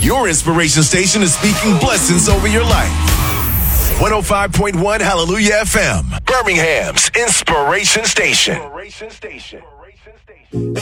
Your inspiration station is speaking blessings over your life. 105.1 Hallelujah FM, Birmingham's inspiration station.